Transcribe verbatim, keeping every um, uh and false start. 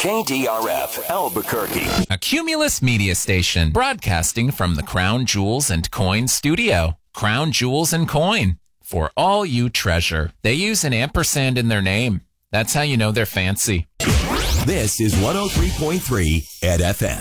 K D R F, Albuquerque. A Cumulus media station broadcasting from the Crown Jewels and Coin studio. Crown Jewels and Coin. For all you treasure. They use an ampersand in their name. That's how you know they're fancy. This is one oh three point three at F M.